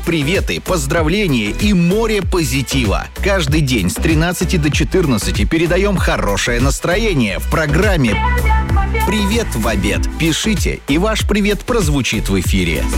приветы, поздравления и море позитива. Каждый день с 13 до 14 передаем хорошее настроение в программе «Привет в обед». Пишите, и ваш привет прозвучит в эфире.